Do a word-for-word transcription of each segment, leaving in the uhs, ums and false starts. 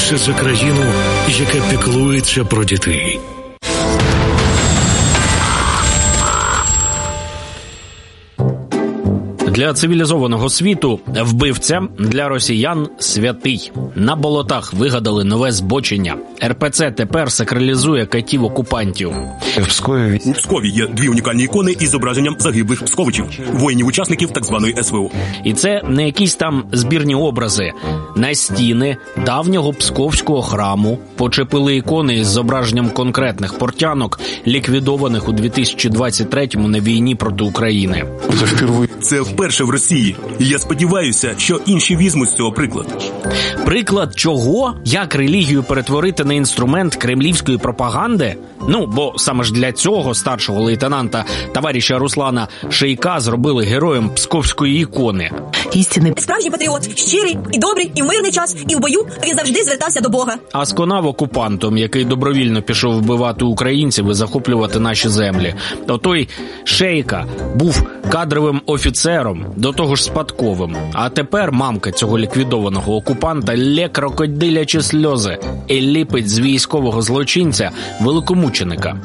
більше за країну, яка піклується про дітей. Для цивілізованого світу вбивця, для росіян святий. На болотах вигадали нове збочення. ер пе це тепер сакралізує катів окупантів. В Пскові... У Пскові є дві унікальні ікони із зображенням загиблих псковичів, воїнів-учасників так званої ес ве о. І це не якісь там збірні образи. На стіни давнього псковського храму почепили ікони із зображенням конкретних портянок, ліквідованих у дві тисячі двадцять третьому на війні проти України. Це вперше в Росії. І я сподіваюся, що інші візьмуть з цього приклад. Приклад чого? Як релігію перетворити на інструмент кремлівської пропаганди? Ну, бо саме ж для цього старшого лейтенанта товариша Руслана Шейка зробили героєм псковської ікони. Істинний справжній патріот, щирий і добрий, і в мирний час, і в бою він завжди звертався до Бога. А сконав окупантом, який добровільно пішов вбивати українців і захоплювати наші землі. Отой Шейка був кадровим офіцером, до того ж спадковим. А тепер мамка цього ліквідованого окупанта лє крокодилячі сльози і ліпить з військового злочинця великомученика.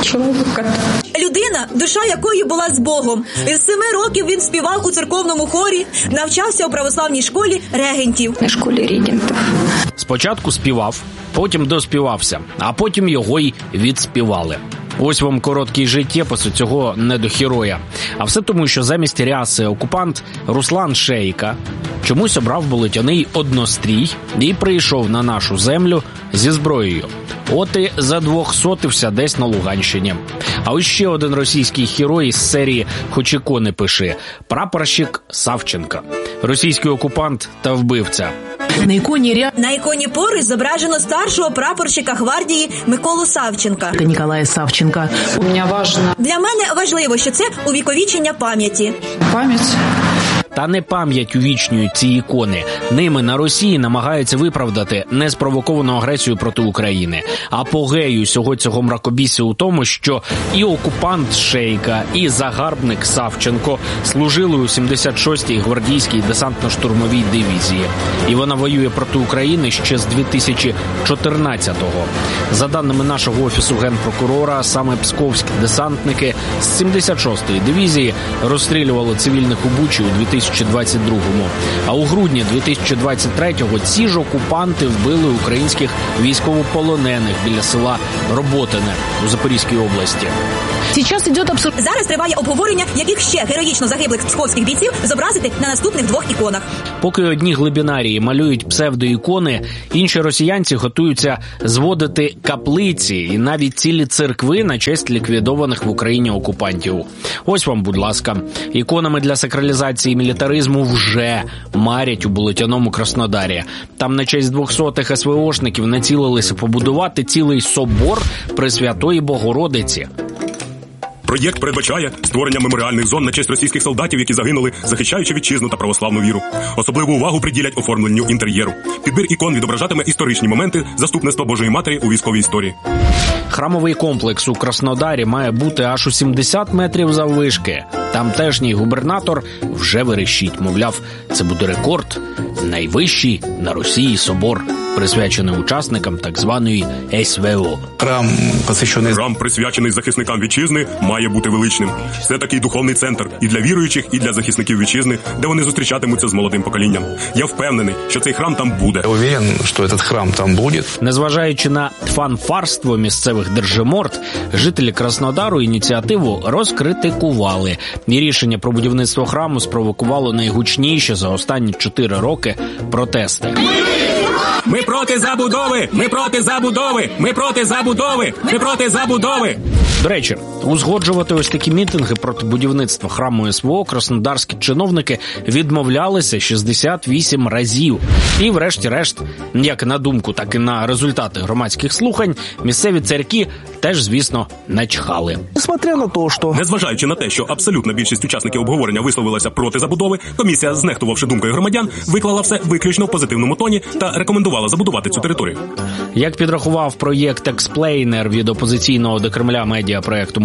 Людина, душа якої була з Богом. З семи років він співав у церковному хорі, навчався у православній школі регентів. На школі регентів. Спочатку співав, потім доспівався, а потім його й відспівали. Ось вам короткий життєпис цього недогероя. А все тому, що замість ряси окупант Руслан Шейка чомусь обрав болотяний однострій і прийшов на нашу землю зі зброєю. От і задвохсотився десь на Луганщині. А ось ще один російський герой із серії «Хоч ікони пиши» – прапорщик Савченка. Російський окупант та вбивця. На іконі ря... На іконі поруч зображено старшого прапорщика гвардії Миколу Савченка. Ніколая Савченка. У мене важливо. Для мене важливо, що це увіковічення пам'яті. Пам'ять. Та не пам'ять увічнюють ці ікони. Ними на Росії намагаються виправдати неспровоковану агресію проти України. Апогею всього цього мракобісся у тому, що і окупант Шейка, і загарбник Савченко служили у сімдесят шостій гвардійській десантно-штурмовій дивізії. І вона воює проти України ще з дві тисячі чотирнадцятого. За даними нашого офісу генпрокурора, саме псковські десантники з сімдесят шостої дивізії розстрілювали цивільних у Бучі у дві тисячі двадцять другому. А у грудні дві тисячі двадцять третього ці ж окупанти вбили українських військовополонених біля села Роботине у Запорізькій області. Зараз триває обговорення, яких ще героїчно загиблих псковських бійців зобразити на наступних двох іконах. Поки одні глибінарії малюють псевдоікони, інші росіянці готуються зводити каплиці і навіть цілі церкви на честь ліквідованих в Україні окупантів. Ось вам, будь ласка, іконами для сакралізації мілітаризму вже марять у болотяному Краснодарі. Там на честь двохсотих ес ве ошників націлилися побудувати цілий собор Пресвятої Богородиці. Проєкт передбачає створення меморіальних зон на честь російських солдатів, які загинули, захищаючи вітчизну та православну віру. Особливу увагу приділять оформленню інтер'єру. Підбір ікон відображатиме історичні моменти заступництва Божої Матері у військовій історії. Храмовий комплекс у Краснодарі має бути аж у сімдесят метрів заввишки. Тамтешній губернатор вже верещить, мовляв, це буде рекорд, найвищий на Росії собор, присвячений учасникам так званої ес ве о. Храм, посвящений... Храм, присвячений захисникам вітчизни, має бути величним. Це такий духовний центр і для віруючих, і для захисників вітчизни, де вони зустрічатимуться з молодим поколінням. Я впевнений, що цей храм там буде. Я уверен, що цей храм там буде. Незважаючи на фанфарство місцевих держиморд, жителі Краснодару ініціативу розкритикували. І рішення про будівництво храму спровокувало найгучніші за останні чотири роки протести. Ми проти забудови! Ми проти забудови! Ми проти забудови! Ми проти забудови! До речі, узгоджувати ось такі мітинги проти будівництва храму ес ве о краснодарські чиновники відмовлялися шістдесят вісім разів. І врешті-решт, як на думку, так і на результати громадських слухань, місцеві церкви теж, звісно, начхали. Несмотря на то, що... Незважаючи на те, що абсолютна більшість учасників обговорення висловилася проти забудови, комісія, знехтувавши думкою громадян, виклала все виключно в позитивному тоні та рекомендувала забудувати цю територію. Як підрахував проєкт «Експлейнер» від опозиційного до Кремля медіапроєкту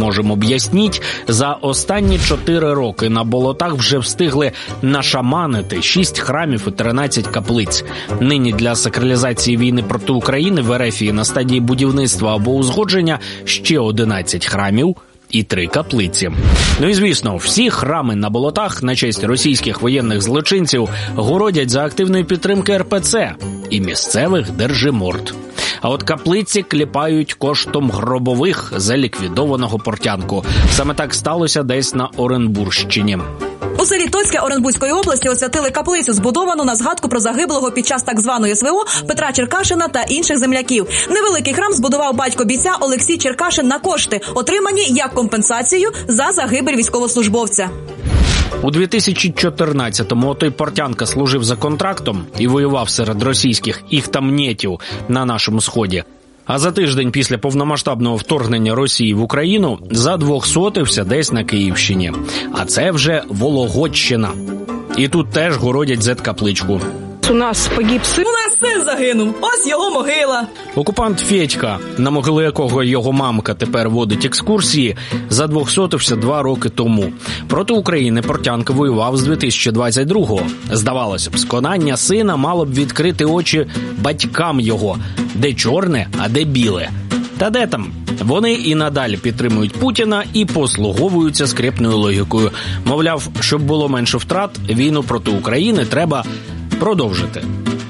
можемо. Об'ясніть, за останні чотири роки на болотах вже встигли нашаманити шість храмів і тринадцять каплиць. Нині для сакралізації війни проти України в Ерефії на стадії будівництва або узгодження ще одинадцять храмів і три каплиці. Ну і звісно, всі храми на болотах на честь російських воєнних злочинців городять за активної підтримки ер пе це і місцевих держиморд. А от каплиці кліпають коштом гробових за ліквідованого Портянку. Саме так сталося десь на Оренбурщині. У селі Тоцьке Оренбурзької області освятили каплицю, збудовану на згадку про загиблого під час так званої ес ве о Петра Черкашина та інших земляків. Невеликий храм збудував батько бійця Олексій Черкашин на кошти, отримані як компенсацію за загибель військовослужбовця. У дві тисячі чотирнадцятому отой Портянка служив за контрактом і воював серед російських іхтамнєтів на нашому сході. А за тиждень після повномасштабного вторгнення Росії в Україну задвохсотився десь на Київщині. А це вже Вологодщина. І тут теж городять зет-капличку. У нас погиб сын. У нас син загинув, ось його могила. Окупант Федька, на могилу якого його мамка тепер водить екскурсії, задвохсотився два роки тому. Проти України Портянка воював з дві тисячі двадцять другого. Здавалося б, сконання сина мало б відкрити очі батькам його. Де чорне, а де біле. Та де там? Вони і надалі підтримують Путіна і послуговуються скрепною логікою. Мовляв, щоб було менше втрат, війну проти України треба продовжити.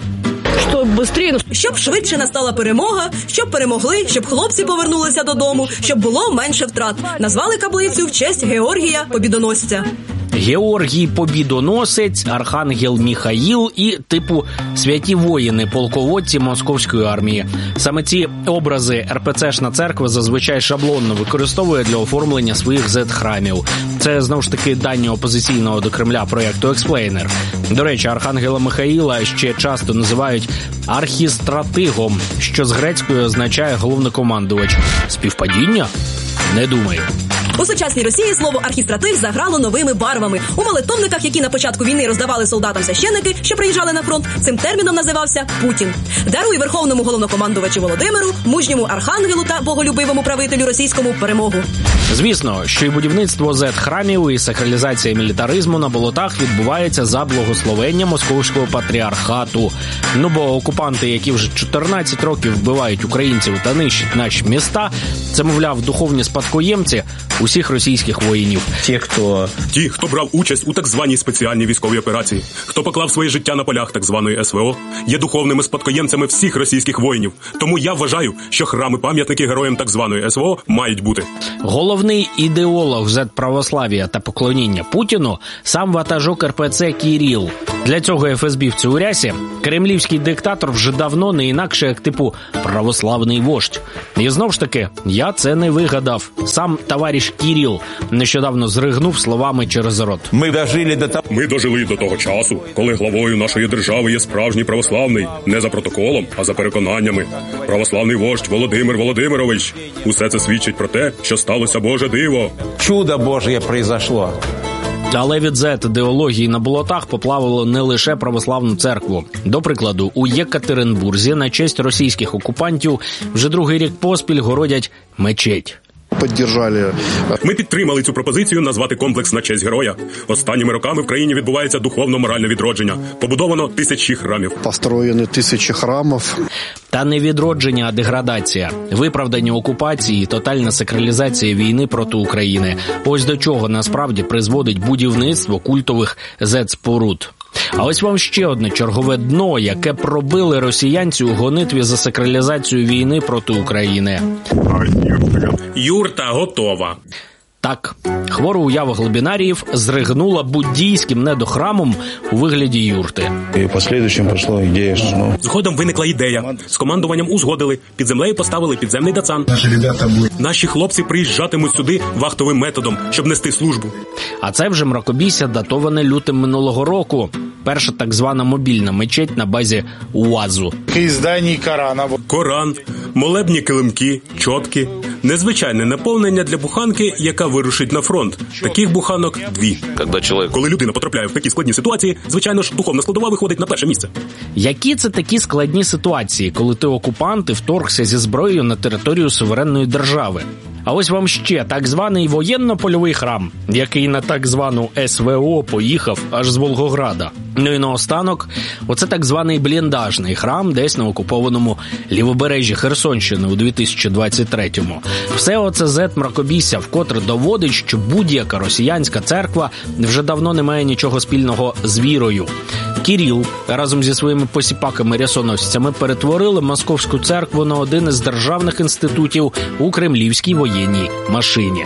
Щоб бистріше, щоб швидше настала перемога, щоб перемогли, щоб хлопці повернулися додому, щоб було менше втрат. Назвали каплицю в честь Георгія Побідоносця. Георгій Побідоносець, Архангел Міхаїл і, типу, святі воїни-полководці Московської армії. Саме ці образи ер пе цешна церква зазвичай шаблонно використовує для оформлення своїх зет-храмів. Це, знову ж таки, дані опозиційного до Кремля проєкту «Експлейнер». До речі, Архангела Михаїла ще часто називають архістратигом, що з грецької означає головнокомандувач. Співпадіння? Не думаю. У сучасній Росії слово «архістратиг» заграло новими барвами. У молитовниках, які на початку війни роздавали солдатам священники, що приїжджали на фронт, цим терміном називався «Путін». Даруй верховному головнокомандувачу Володимиру, мужньому архангелу та боголюбивому правителю російському перемогу. Звісно, що і будівництво зет-храмів, і сакралізація мілітаризму на болотах відбувається за благословення московського патріархату. Ну бо окупанти, які вже чотирнадцять років вбивають українців та нищать наші міста, це, мовляв, духовні спадкоємці усіх російських воїнів. Ті, хто... Ті, хто брав участь у так званій спеціальній військовій операції, хто поклав своє життя на полях так званої ес ве о, є духовними спадкоємцями всіх російських воїнів. Тому я вважаю, що храми-пам'ятники героям так званої ес ве о мають бути. Головний ідеолог зет-православ'я та поклоніння Путіну – сам ватажок ер пе це Кіріл. Для цього еф ес бівці у рясі кремлівський диктатор вже давно не інакше, як типу православний вождь. І знов ж таки, я це не вигадав. Сам товариш Кіріл нещодавно зригнув словами через рот. Ми дожили до того... Ми дожили до того часу, коли главою нашої держави є справжній православний, не за протоколом, а за переконаннями. Православний вождь Володимир Володимирович. Усе це свідчить про те, що сталося Боже диво. Чудо Божє произошло. Але від зет-ідеології на болотах поплавило не лише православну церкву. До прикладу, у Єкатеринбурзі на честь російських окупантів вже другий рік поспіль городять мечеть. Поддержали. Ми підтримали цю пропозицію назвати комплекс на честь героя. Останніми роками в країні відбувається духовно-моральне відродження. Побудовано тисячі храмів. Построєні тисячі храмів. Та не відродження, а деградація. Виправдання окупації і тотальна сакралізація війни проти України. Ось до чого насправді призводить будівництво культових зет-споруд. А ось вам ще одне чергове дно, яке пробили росіянці у гонитві за сакралізацію війни проти України. Юрта готова. Так, хвора уява глибінаріїв зригнула буддійським недохрамом у вигляді юрти. І в послідуючому прийшла ідея, що... Ну... Згодом виникла ідея. З командуванням узгодили. Під землею поставили підземний дацан. Наші хлопці приїжджатимуть сюди вахтовим методом, щоб нести службу. А це вже мракобісся, датоване лютим минулого року. Перша так звана мобільна мечеть на базі УАЗу. Коран, молебні килимки, чотки. Незвичайне наповнення для буханки, яка вирушить на фронт. Таких буханок дві. Коли людина потрапляє в такі складні ситуації, звичайно ж, духовна складова виходить на перше місце. Які це такі складні ситуації, коли ти окупант і вторгся зі зброєю на територію суверенної держави? А ось вам ще так званий воєнно-польовий храм, який на так звану ес ве о поїхав аж з Волгограда. Ну і наостанок, оце так званий бліндажний храм десь на окупованому лівобережжі Херсонщини у дві тисячі двадцять третьому. Все оце зет мракобісся вкотре доводить, що будь-яка росіянська церква вже давно не має нічого спільного з вірою. Кіріл разом зі своїми посіпаками-рясоносцями перетворили Московську церкву на один із державних інститутів у кремлівській воєнній машині.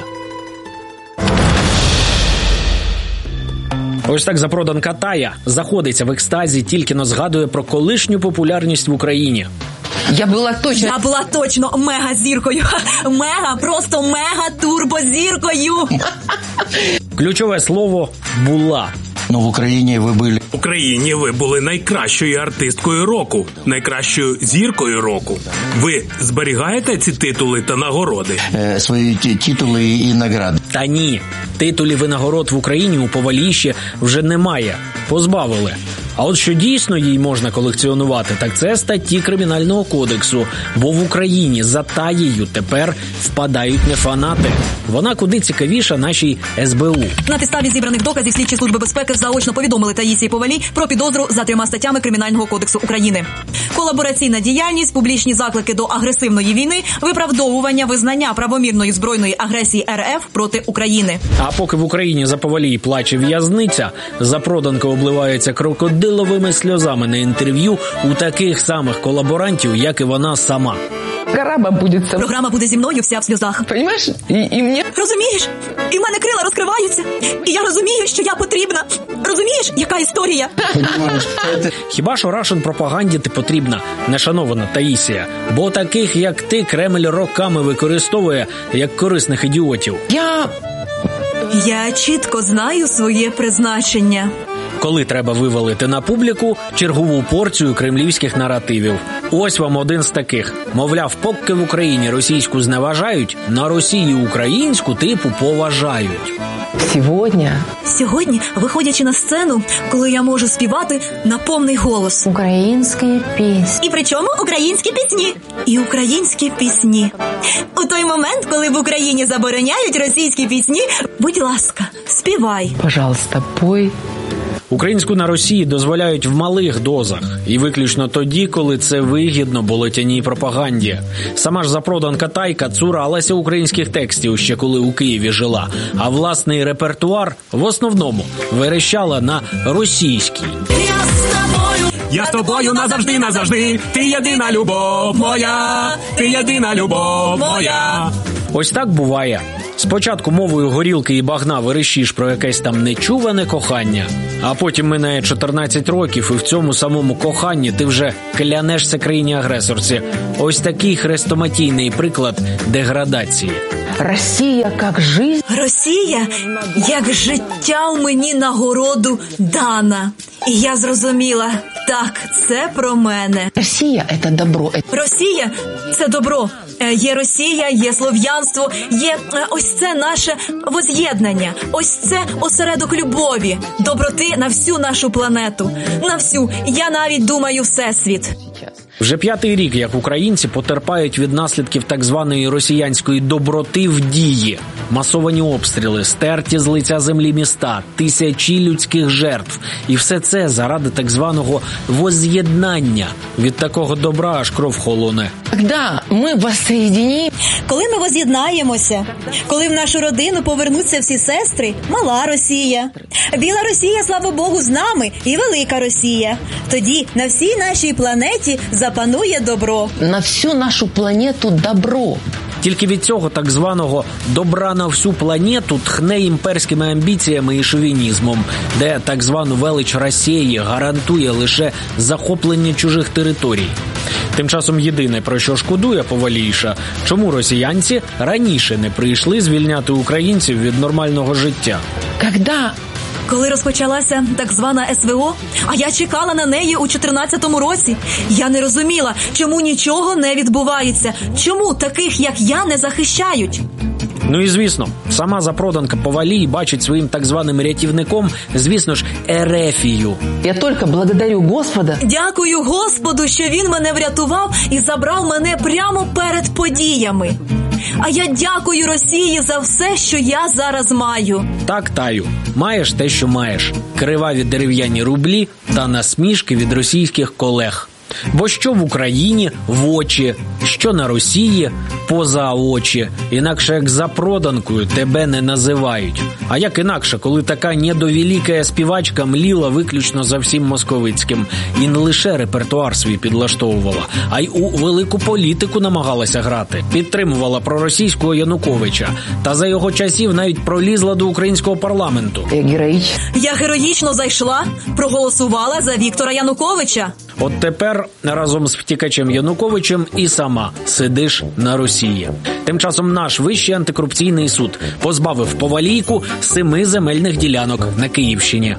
Ось так запроданка Тая заходиться в екстазі, тільки-но згадує про колишню популярність в Україні. Я була точно... Я була точно мега-зіркою. Мега, просто мега-турбозіркою. Ключове слово «була». Ну, в Україні ви були... В Україні ви були найкращою артисткою року, найкращою зіркою року. Ви зберігаєте ці титули та нагороди? Е, свої ті, титули і награди. Та ні, титулів і нагород в Україні у Поваліші вже немає, позбавили. А от що дійсно їй можна колекціонувати, так це статті Кримінального кодексу, бо в Україні за Таєю тепер впадають не фанати. Вона куди цікавіша нашій ес бе у. На підставі зібраних доказів слідчі служби безпеки заочно повідомили Таїсії Повалій про підозру за трьома статтями Кримінального кодексу України. Колабораційна діяльність, публічні заклики до агресивної війни, виправдовування визнання правомірної збройної агресії ер еф проти України. А поки в Україні за Повалій плаче в'язниця, запроданка обливається крокодиловими сльозами на інтерв'ю у таких самих колаборантів, як і вона сама. Програма буде... Програма буде зі мною вся в сльозах. Понимаєш? І, і мені... Розумієш? І в мене крила розкриваються. І я розумію, що я потрібна. Розумієш, яка історія? Хіба що рашн-пропаганді ти потрібна, нешанована Таїсія? Бо таких, як ти, Кремль роками використовує як корисних ідіотів. Я... Я чітко знаю своє призначення. Коли треба вивалити на публіку чергову порцію кремлівських наративів. Ось вам один з таких. Мовляв, поки в Україні російську зневажають, на Росії українську типу поважають. Сьогодні... Сьогодні, виходячи на сцену, коли я можу співати на повний голос. Українські пісні. І при чому українські пісні. І українські пісні. У той момент, коли в Україні забороняють російські пісні, будь ласка, співай. Пожалуйста, пой. Українську на Росії дозволяють в малих дозах. І виключно тоді, коли це вигідно болотяній пропаганді. Сама ж запроданка Тайка цуралася українських текстів ще коли у Києві жила. А власний репертуар в основному верещала на російській. Я з тобою назавжди, назавжди, ти єдина любов моя, ти єдина любов моя. Ось так буває. Спочатку мовою горілки і багна верещиш про якесь там нечуване кохання, а потім минає чотирнадцять років, і в цьому самому коханні ти вже клянешся країні-агресорці. Ось такий хрестоматійний приклад деградації. Росія як життя. Росія як життя у мені нагороду дана. І я зрозуміла, так, це про мене. Росія – це добро. Росія – це добро. Є Росія, є слов'янство, є ось це наше воз'єднання. Ось це осередок любові, доброти на всю нашу планету. На всю, я навіть думаю, всесвіт. Вже п'ятий рік, як українці потерпають від наслідків так званої росіянської доброти в дії. Масовані обстріли, стерті з лиця землі міста, тисячі людських жертв. І все це заради так званого воз'єднання. Від такого добра аж кров холоне. Когда ми воссоединимо... Коли ми воз'єднаємося, коли в нашу родину повернуться всі сестри, мала Росія. Біла Росія, слава Богу, з нами, і велика Росія. Тоді на всій нашій планеті запанує добро. На всю нашу планету добро. Тільки від цього так званого «добра на всю планету» тхне імперськими амбіціями і шовінізмом, де так звану велич Росії гарантує лише захоплення чужих територій. Тим часом єдине, про що шкодує Повалійша, чому росіянці раніше не прийшли звільняти українців від нормального життя. Когда... Коли розпочалася так звана ес ве о, а я чекала на неї у чотирнадцятому році, я не розуміла, чому нічого не відбувається, чому таких, як я, не захищають. Ну і звісно, сама запроданка Повалій бачить своїм так званим рятівником, звісно ж, Ерефію. Я тільки благодарю Господа. Дякую Господу, що він мене врятував і забрав мене прямо перед подіями. А я дякую Росії за все, що я зараз маю. Так, Таю, маєш те, що маєш. Криваві дерев'яні рублі та насмішки від російських колег. Бо що в Україні – в очі, що на Росії – поза очі. Інакше як за проданкою тебе не називають. А як інакше, коли така недовелика співачка мліла виключно за всім московицьким. І не лише репертуар свій підлаштовувала, а й у велику політику намагалася грати. Підтримувала проросійського Януковича. Та за його часів навіть пролізла до українського парламенту. Героїчно. Я героїчно зайшла, проголосувала за Віктора Януковича. От тепер разом з втікачем Януковичем і сама сидиш на Росії. Тим часом наш Вищий антикорупційний суд позбавив Повалійку семи земельних ділянок на Київщині.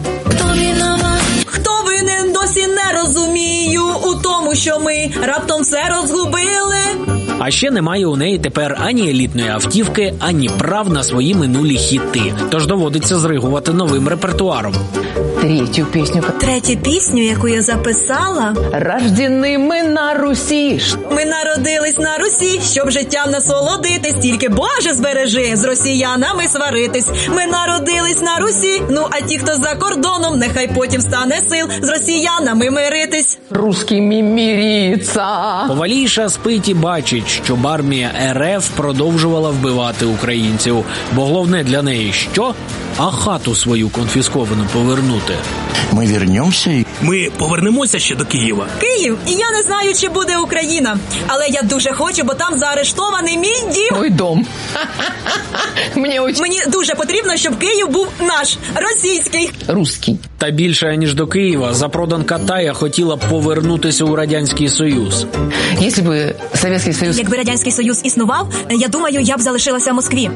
Хто винен, досі не розумію у тому, що ми раптом все розгубили. А ще немає у неї тепер ані елітної автівки, ані прав на свої минулі хіти. Тож доводиться зригувати новим репертуаром. Третю пісню. Третю пісню, яку я записала. Рождені ми на Русі. Ми народились на Русі, щоб життям насолодитись. Тільки Боже збережи з росіянами сваритись. Ми народились на Русі, ну а ті, хто за кордоном, нехай потім стане сил з росіянами миритись. Русскими мириться. Повалійша спить і бачить, щоб армія РФ продовжувала вбивати українців. Бо головне для неї що? А хату свою конфісковану повернути. Ми вернемося. Ми повернемося ще до Києва. Київ, і я не знаю, чи буде Україна. Але я дуже хочу, бо там заарештований мій дім. Мой дом. Мені очень... Мені дуже потрібно, щоб Київ був наш, російський. Русский. Та більше, ніж до Києва, запроданка Тая хотіла б повернутися у Радянський Союз. Якщо б Совєтський Союз... Якби Радянський Союз існував, я думаю, я б залишилася в Москві.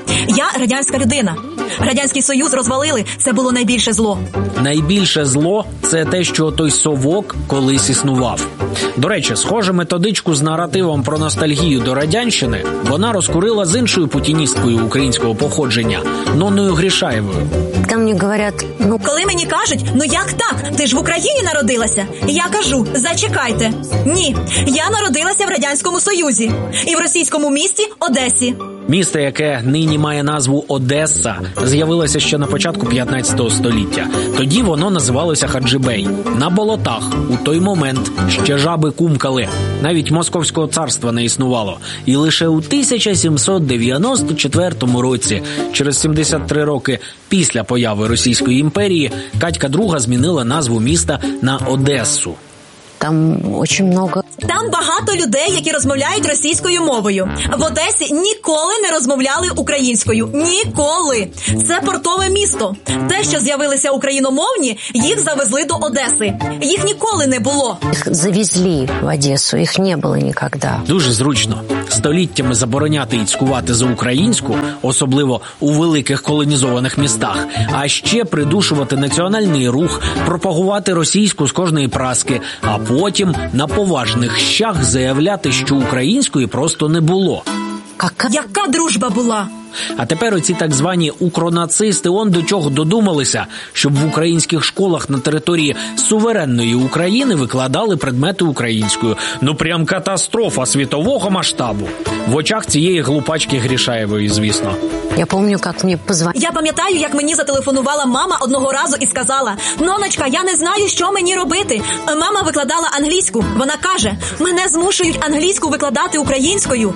Я радянська людина. Радянський Союз розвалили, це було найбільше зло. Найбільше зло – це те, що той совок колись існував. До речі, схоже, методичку з наративом про ностальгію до Радянщини вона розкурила з іншою путіністкою українського походження – Нонною Грішаєвою. Там мені говорять, ну... Коли мені кажуть, ну як так, ти ж в Україні народилася? Я кажу, зачекайте. Ні, я народилася в Радянському Союзі і в російському місті Одесі. Місто, яке нині має назву Одеса, з'явилося ще на початку п'ятнадцятого століття. Тоді воно називалося Хаджибей. На болотах у той момент ще жаби кумкали. Навіть Московського царства не існувало. І лише у тисяча сімсот дев'яносто четвертому році, через сімдесят три роки після появи Російської імперії, Катька Друга змінила назву міста на Одесу. Там дуже много. Там багато людей, які розмовляють російською мовою. В Одесі ніколи не розмовляли українською. Ніколи. Це портове місто. Те, що з'явилися україномовні, їх завезли до Одеси. Їх ніколи не було. Їх завезли в Одесу, їх не було ніколи. Дуже зручно. Століттями забороняти і цькувати за українську, особливо у великих колонізованих містах, а ще придушувати національний рух, пропагувати російську з кожної праски, а потім на поважних щах заявляти, що української просто не було. Яка, Яка дружба була? А тепер оці так звані укронацисти он до чого додумалися, щоб в українських школах на території суверенної України викладали предмети українською. Ну прям катастрофа світового масштабу. В очах цієї глупачки Грішаєвої, звісно. Я пам'ятаю, як мені позвонили. Я пам'ятаю, як мені зателефонувала мама одного разу і сказала: "Ноночка, я не знаю, що мені робити". Мама викладала англійську. Вона каже: "Мене змушують англійську викладати українською".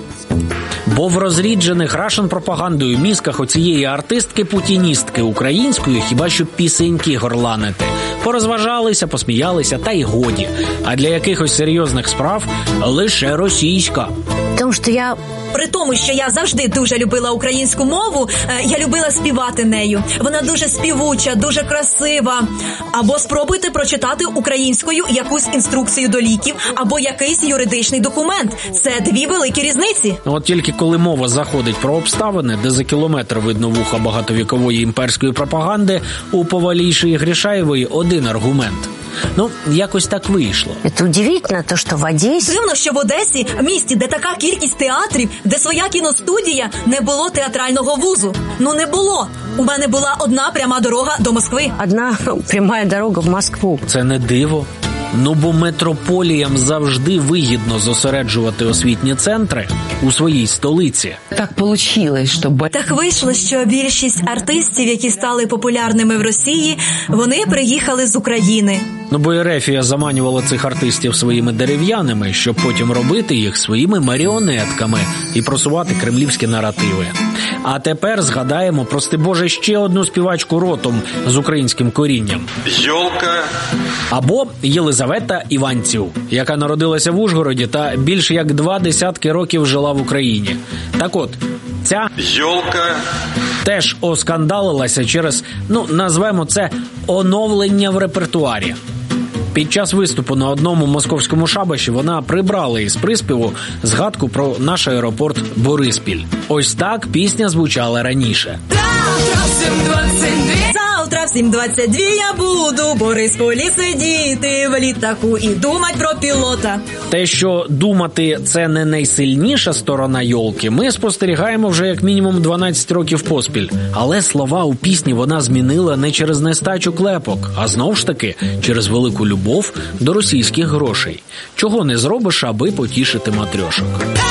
Бо в розріджених рашн-пропагандою мізках оцієї артистки-путіністки українською хіба що пісеньки горланити. Порозважалися, посміялися, та й годі. А для якихось серйозних справ лише російська. Тому що я... При тому, що я завжди дуже любила українську мову, я любила співати нею. Вона дуже співуча, дуже красива. Або спробуйте прочитати українською якусь інструкцію до ліків, або якийсь юридичний документ. Це дві великі різниці. От тільки коли мова заходить про обставини, де за кілометр видно вуха багатовікової імперської пропаганди, у Повалійшої Грішаєвої один аргумент. Ну, якось так вийшло. Це удивительно, то, що в Одесі... Дивно, що в Одесі, місті, де така кількість театрів, де своя кіностудія, не було театрального вузу. Ну, не було. У мене була одна пряма дорога до Москви. Одна пряма дорога в Москву. Це не диво. Ну бо метрополіям завжди вигідно зосереджувати освітні центри у своїй столиці. Так получилось, що... Так вийшло, що більшість артистів, які стали популярними в Росії, вони приїхали з України. Ну бо Ерефія заманювала цих артистів своїми дерев'яними, щоб потім робити їх своїми маріонетками і просувати кремлівські наративи. А тепер згадаємо, прости Боже, ще одну співачку ротом з українським корінням. Йолка. Або Єлизавета Іванців, яка народилася в Ужгороді та більш як два десятки років жила в Україні. Так от, ця Йолка теж оскандалилася через, ну, назвемо це, оновлення в репертуарі. Під час виступу на одному московському шабаші вона прибрала із приспіву згадку про наш аеропорт Бориспіль. Ось так пісня звучала раніше. Завтра в сім двадцять дві я буду в Борисполі сидіти в літаку і думать про пілота. Те, що думати – це не найсильніша сторона Йолки, ми спостерігаємо вже як мінімум дванадцять років поспіль. Але слова у пісні вона змінила не через нестачу клепок, а знов ж таки через велику любов до російських грошей. Чого не зробиш, аби потішити матрьошок.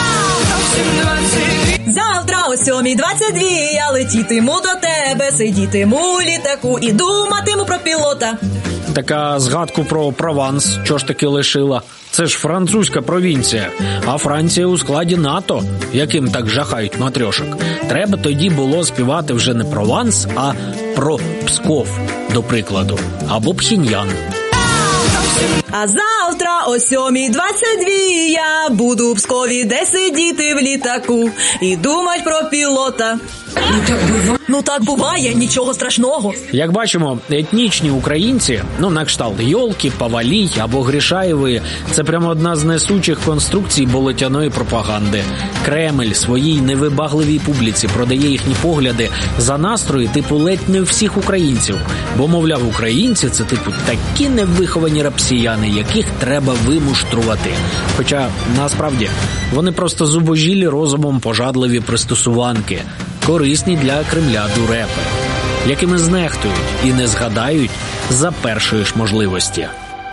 Завтра о сьомій двадцять дві я летітиму до тебе, сидітиму у літаку і думатиму про пілота. Така згадку про Прованс, що ж таки лишила? Це ж французька провінція, а Франція у складі НАТО, яким так жахають матрьошок. Треба тоді було співати вже не Прованс, а про Псков, до прикладу, або Пхеньян. А завтра о сьомій двадцять дві я буду в Пскові, де сидіти в літаку і думать про пілота. Ну так буває, нічого страшного. Як бачимо, етнічні українці, ну на кшталт Йолки, Павалій або Гришаєвої, це прямо одна з несучих конструкцій болотяної пропаганди. Кремль своїй невибагливій публіці продає їхні погляди за настрої типу ледь не всіх українців. Бо, мовляв, українці – це типу такі невиховані рапсіяни, яких треба вимуштрувати. Хоча, насправді, вони просто зубожілі розумом пожадливі пристосуванки, корисні для Кремля дурепи, якими знехтують і не згадають за першої ж можливості.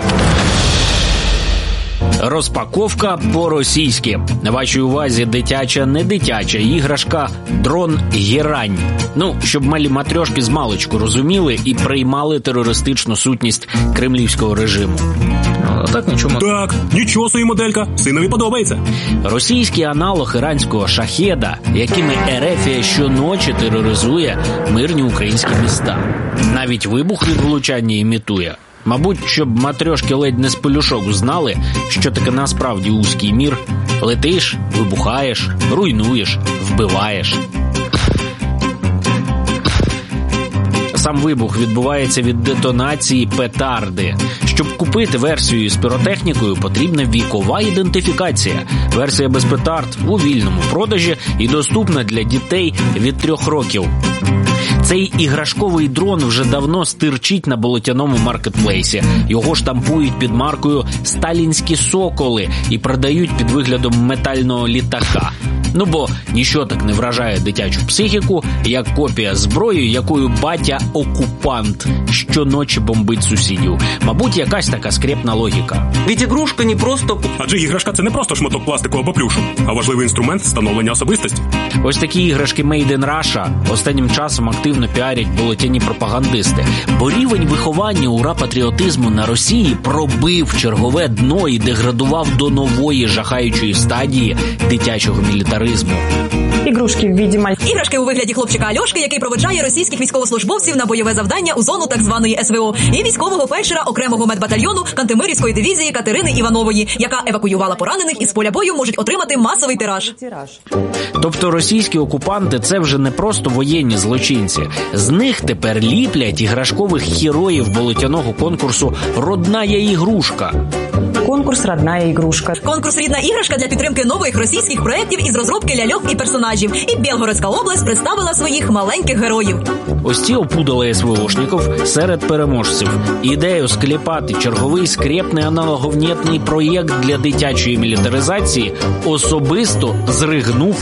Розпаковка по-російськи. На вашій увазі дитяча, не дитяча іграшка дрон Герань. Ну, щоб малі матрьошки з маличку розуміли і приймали терористичну сутність кремлівського режиму. А так нічого. Так, нічого собі моделька, синові подобається. Російський аналог іранського шахеда, якими Ерефія щоночі тероризує мирні українські міста. Навіть вибух від влучання імітує. Мабуть, щоб матрьошки ледь не з пелюшок знали, що таке насправді узький мір. Летиш, вибухаєш, руйнуєш, вбиваєш. Сам вибух відбувається від детонації петарди. Щоб купити версію з піротехнікою, потрібна вікова ідентифікація. Версія без петард у вільному продажі і доступна для дітей від трьох років. Цей іграшковий дрон вже давно стирчить на болотяному маркетплейсі. Його штампують під маркою «Сталінські соколи» і продають під виглядом метального літака. Ну бо ніщо так не вражає дитячу психіку, як копія зброї, якою батя-окупант щоночі бомбить сусідів. Мабуть, якась така скрепна логіка. Ведь ігрушка не просто... Адже іграшка – це не просто шматок пластику або плюшу, а важливий інструмент встановлення особистості. Ось такі іграшки Made in Russia останнім часом активно піарять болотяні пропагандисти. Бо рівень виховання ура-патріотизму на Росії пробив чергове дно і деградував до нової жахаючої стадії дитячого мілітаризму. Ігрушки в віді маль... Іграшки у вигляді хлопчика Альошки, який проведжає російських військовослужбовців на бойове завдання у зону так званої ес ве о, і військового фельдшера окремого медбатальйону Кантемирівської дивізії Катерини Іванової, яка евакуювала поранених із поля бою, можуть отримати масовий тираж. Тобто російські окупанти – це вже не просто воєнні злочинці. З них тепер ліплять іграшкових героїв болотяного конкурсу «Родная ігрушка». Конкурс «Родная ігрушка». Конкурс «Рідна іграшка» для підтримки нових російських проєктів із розробки ляльок і персонажів. І Білгородська область представила своїх маленьких героїв. Ось ці опудали ес ве ошників серед переможців. Ідею склепати черговий скрепний аналоговнєтний проєкт для дитячої мілітаризації особисто зригнув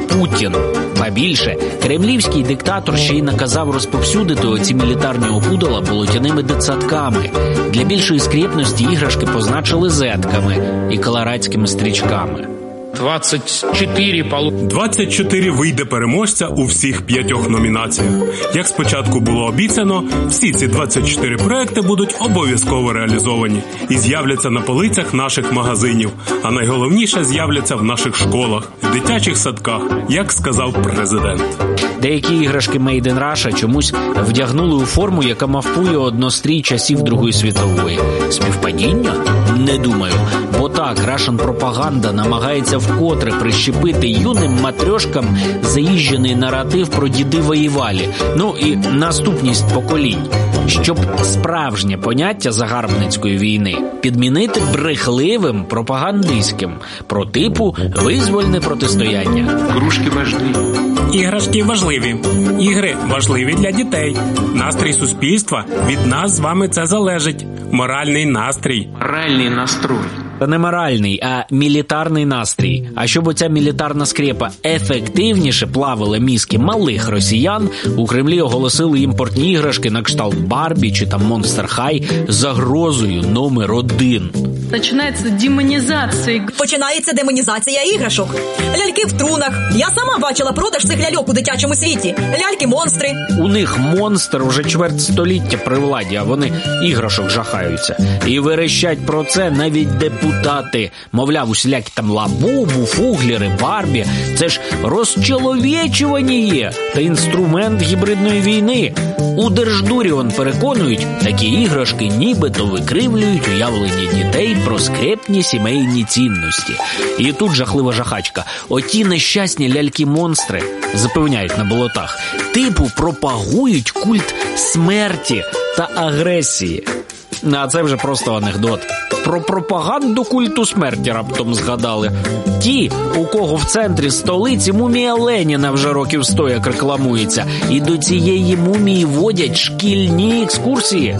Путін. Ба більше, кремлівський диктатор ще й наказав розповсюдити оці мілітарні опудала болотяними дитсадками. Для більшої скрєпності іграшки позначили зетками і колорадськими стрічками. двадцять чотири полу... двадцять чотири вийде переможця у всіх п'ятьох номінаціях. Як спочатку було обіцяно, всі ці двадцять чотири проекти будуть обов'язково реалізовані і з'являться на полицях наших магазинів, а найголовніше з'являться в наших школах, в дитячих садках, як сказав президент. Деякі іграшки Made in Russia чомусь вдягнули у форму, яка мавпує однострій часів Другої світової. Співпадіння? Не думаю. Бо так, Russian пропаганда намагається вкотре прищепити юним матрьошкам заїжджений наратив про діди воєвалі. Ну і наступність поколінь. Щоб справжнє поняття загарбницької війни підмінити брехливим пропагандистським про типу визвольне протистояння. Іграшки важливі. Іграшки важливі. Ігри важливі для дітей. Настрій суспільства від нас з вами це залежить. Моральний настрій. Моральний настрой. Та не моральний, а мілітарний настрій. А щоб оця мілітарна скрепа ефективніше плавила мізки малих росіян, у Кремлі оголосили імпортні іграшки на кшталт Барбі чи там Монстер Хай загрозою номер один. Починається демонізація. Починається демонізація іграшок. Ляльки в трунах. Я сама бачила продаж цих ляльок у дитячому світі. Ляльки-монстри. У них монстр уже чверть століття при владі, а вони іграшок жахаються. І верещать про це навіть депутати. Мовляв, усілякі там лабубу, фуглери, Барбі. Це ж розчеловічування та інструмент гібридної війни. У Держдурі он переконують, такі іграшки нібито викривлюють уявлення дітей про скрепні сімейні цінності. І тут жахлива жахачка. Оті нещасні ляльки-монстри, запевняють на болотах, типу пропагують культ смерті та агресії. А це вже просто анекдот. Про пропаганду культу смерті раптом згадали. Ті, у кого в центрі столиці мумія Леніна вже років сто як рекламується, і до цієї мумії водять шкільні екскурсії.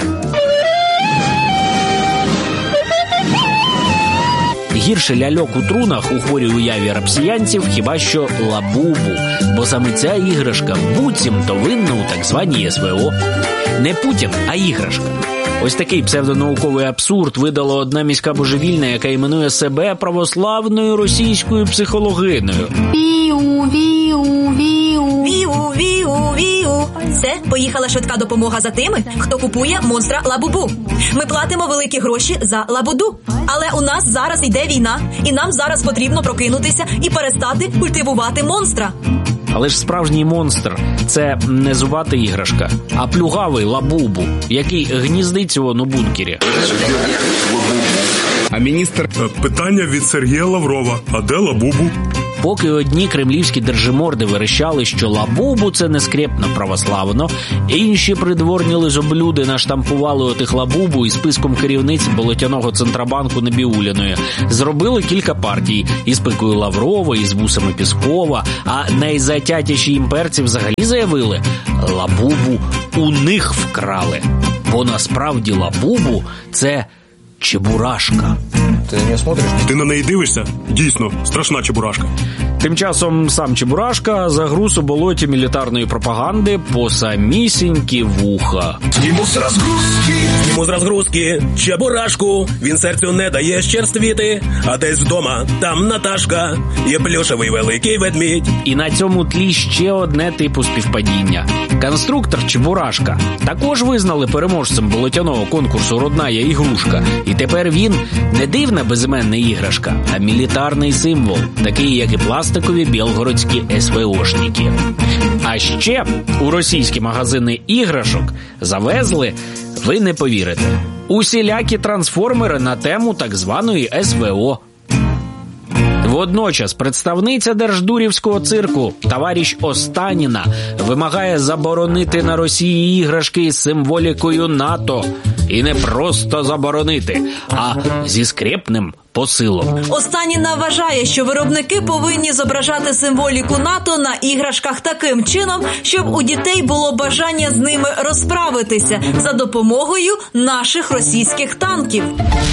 Гірше ляльок у трунах у хворій уяві рапсіянців хіба що лабубу, бо саме ця іграшка буцімто винна у так званій ес ве о. Не Путін, а іграшка. Ось такий псевдонауковий абсурд видала одна міська божевільна, яка іменує себе православною російською психологиною. Віу, віу, віу. Віу, віу, віу. Це поїхала швидка допомога за тими, хто купує монстра Лабубу. Ми платимо великі гроші за Лабуду. Але у нас зараз йде війна, і нам зараз потрібно прокинутися і перестати культивувати монстра. Але ж справжній монстр – це не зубата іграшка, а плюгавий Лабубу, який гніздиться вон у бункері. А міністр... Питання від Сергія Лаврова. А де Лабубу? Поки одні кремлівські держиморди верещали, що Лабубу – це не скрепно православно, інші придворні лизоблюди наштампували отих Лабубу із списком керівниць болотяного Центробанку Набіуліної. Зробили кілька партій із пикою Лаврова, із вусами Піскова, а найзатятіші імперці взагалі заявили – Лабубу у них вкрали. Бо насправді Лабубу – це чебурашка. Ти на неї смотриш? Ти на неї дивишся? Дійсно, страшна чебурашка. Тим часом сам Чебурашка загруз у болоті мілітарної пропаганди по самісінькі вуха. Йому з розгрузки, йому з розгрузки, Чебурашку, він серцю не дає щерствіти, а десь вдома, там Наташка, є плюшевий великий ведмідь. І на цьому тлі ще одне типу співпадіння. Конструктор Чебурашка також визнали переможцем болотяного конкурсу «Родная ігрушка». І тепер він не дивна безіменна іграшка, а мілітарний символ, такий, як і пластикові білгородські ес ве ошники. А ще у російські магазини іграшок завезли, ви не повірите, усілякі трансформери на тему так званої ес ве о. Водночас представниця держдурівського цирку товариш Останіна вимагає заборонити на Росії іграшки із символікою НАТО. І не просто заборонити, а зі скрепним посилом. Останіна вважає, що виробники повинні зображати символіку НАТО на іграшках таким чином, щоб у дітей було бажання з ними розправитися за допомогою наших російських танків.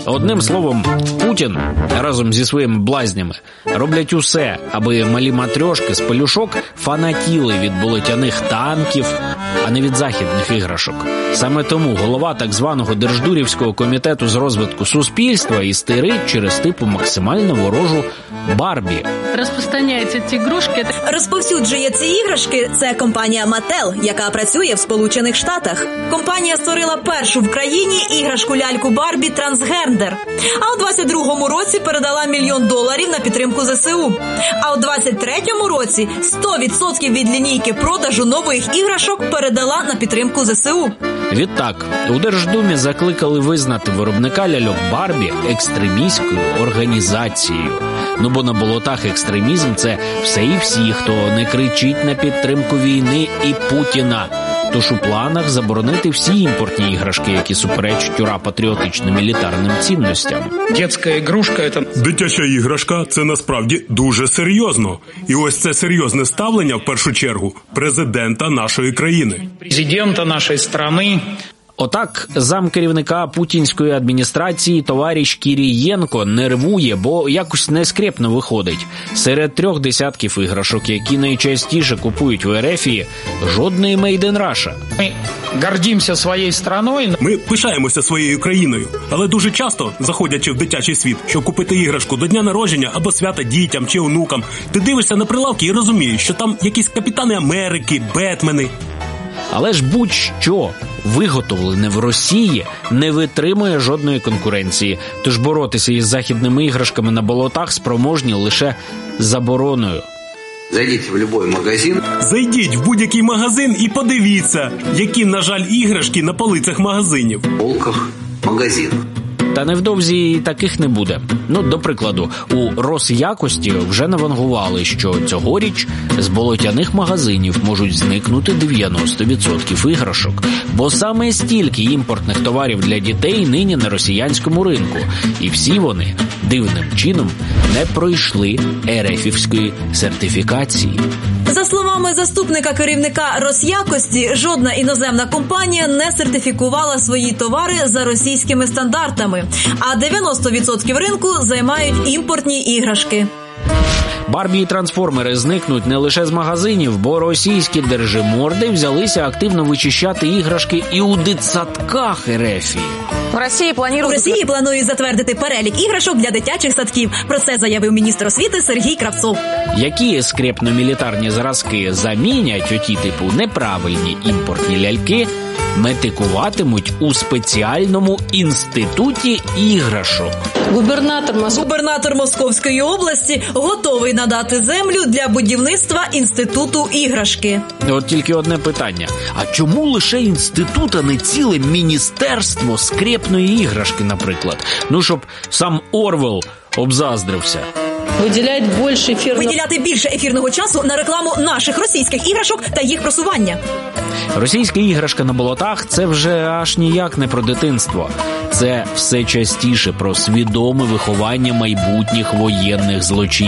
Одним словом, Путін разом зі своїми блазнями роблять усе, аби малі матрьошки з пелюшок фанатіли від болотяних танків, а не від західних іграшок. Саме тому голова так званого Держдурівського комітету з розвитку суспільства істерить через типу максимально ворожу Барбі. Розпространяються ці іграшки. Розповсюджує ці іграшки – це компанія Mattel, яка працює в Сполучених Штатах. Компанія створила першу в країні іграшку-ляльку Барбі трансгендер. А у двадцять другому році передала мільйон доларів на підтримку зе се у. А у двадцять третьому році сто відсотків від лінійки продажу нових іграшок передала на підтримку зе се у. Відтак, у Держдумі закликали визнати виробника ляльок Барбі екстремістською організацією. Ну бо на болотах екстремізм – це все і всі, хто не кричить на підтримку війни і Путіна. Тож у планах заборонити всі імпортні іграшки, які суперечать ура-патріотичним мілітарним цінностям. Дитяча іграшка – це... Дитяча іграшка – це насправді дуже серйозно. І ось це серйозне ставлення, в першу чергу, президента нашої країни. Президента нашої країни. Отак замкерівника путінської адміністрації товариш Кірієнко нервує, бо якось нескрепно виходить. Серед трьох десятків іграшок, які найчастіше купують в РФі, жодної Made in Russia. Ми гордимося своєю країною. Ми пишаємося своєю країною, але дуже часто, заходячи в дитячий світ, щоб купити іграшку до дня народження або свята дітям чи онукам, ти дивишся на прилавки і розумієш, що там якісь Капітани Америки, Бетмени. Але ж будь-що виготовлене в Росії не витримує жодної конкуренції, тож боротися із західними іграшками на болотах спроможні лише забороною. Зайдіть в будь-який магазин. Зайдіть в будь-який магазин і подивіться, які, на жаль, іграшки на полицях магазинів. В полках магазинів. Та невдовзі таких не буде. Ну, до прикладу, у Росякості вже навангували, що цьогоріч з болотяних магазинів можуть зникнути дев'яносто відсотків іграшок, бо саме стільки імпортних товарів для дітей нині на росіянському ринку. І всі вони дивним чином не пройшли РФівської сертифікації. За словами заступника керівника Росякості, жодна іноземна компанія не сертифікувала свої товари за російськими стандартами, а дев'яносто відсотків ринку займають імпортні іграшки. Барбі і трансформери зникнуть не лише з магазинів, бо російські держиморди взялися активно вичищати іграшки і у дитсадках РФі. В Росії планують... В Росії планують затвердити перелік іграшок для дитячих садків. Про це заявив міністр освіти Сергій Кравцов. Які скрепно-мілітарні зразки замінять оті типу неправильні імпортні ляльки, метикуватимуть у спеціальному інституті іграшок. Губернатор, Мос... Губернатор Московської області готовий надати землю для будівництва інституту іграшки. От тільки одне питання. А чому лише інститут, а не ціле міністерство скрепної іграшки, наприклад? Ну, щоб сам Орвел обзаздрився. Виділяють більше ефірного... Виділяти більше ефірного часу на рекламу наших російських іграшок та їх просування. Російська іграшка на болотах – це вже аж ніяк не про дитинство. Це все частіше про свідоме виховання майбутніх воєнних злочинців.